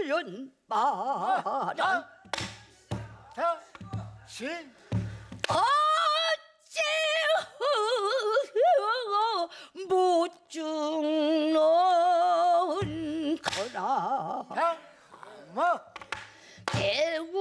훈련 마라. 다시 어찌 못 죽는 거라. 뭐 대우